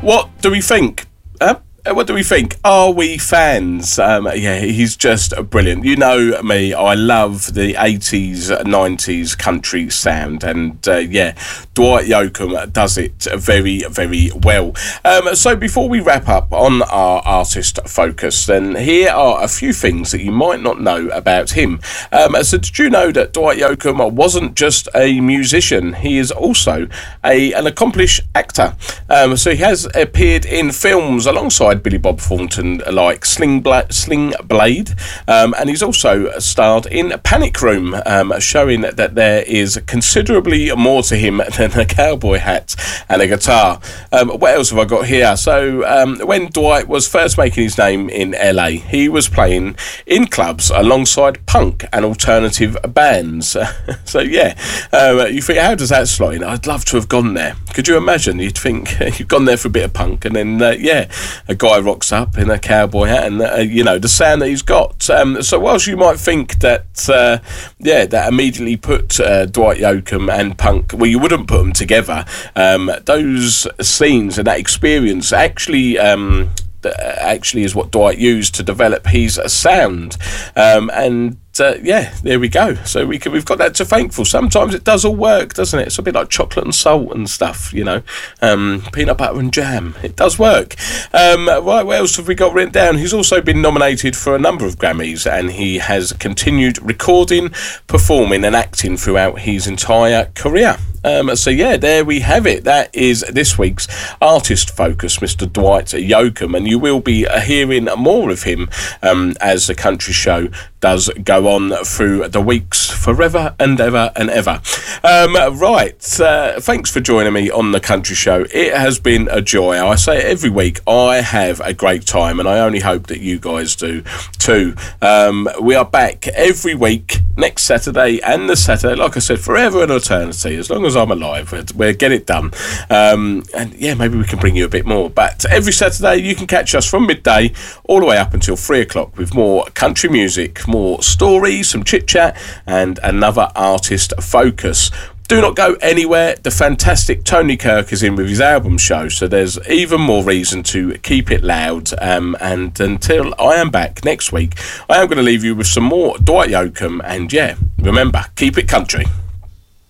What do we think? What do we think? Are we fans? Yeah, he's just brilliant. You know me, I love the 80s, 90s country sound, and yeah, Dwight Yoakam does it very, very well. So before we wrap up on our artist focus, then here are a few things that you might not know about him. So did you know that Dwight Yoakam wasn't just a musician? He is also an accomplished actor. So he has appeared in films alongside Billy Bob Thornton like Sling Blade, and he's also starred in Panic Room, showing that there is considerably more to him than a cowboy hat and a guitar. What else have I got here? So when Dwight was first making his name in LA, he was playing in clubs alongside punk and alternative bands. So yeah, you think, how does that slot in? I'd love to have gone there. Could you imagine? You'd think you've gone there for a bit of punk, and then yeah, a guy rocks up in a cowboy hat, and you know the sound that he's got. So whilst you might think that yeah, that immediately put Dwight Yoakam and punk, well, you wouldn't put them together. Those scenes and that experience actually is what Dwight used to develop his sound, and yeah, there we go. So we've got that to thank for. Sometimes it does all work, doesn't it? It's a bit like chocolate and salt and stuff, you know, peanut butter and jam. It does work. Right, what else have we got written down? He's also been nominated for a number of Grammys, and he has continued recording, performing and acting throughout his entire career. So yeah, there we have it. That is this week's artist focus, Mr. Dwight Yoakam, and you will be hearing more of him as the country show does go on through the weeks forever and ever and ever. Right, thanks for joining me on the country show. It has been a joy. I say it every week, I have a great time, and I only hope that you guys do too. We are back every week, next Saturday and the Saturday, like I said, forever and eternity, as long as I'm alive, we'll get it done. And yeah, maybe we can bring you a bit more, but every Saturday you can catch us from midday all the way up until 3 o'clock with more country music, more stories, some chit chat, and another artist focus. Do not go anywhere. The fantastic Tony Kirk is in with his album show, so there's even more reason to keep it loud. And until I am back next week, I am going to leave you with some more Dwight Yoakam, and yeah, remember, keep it country.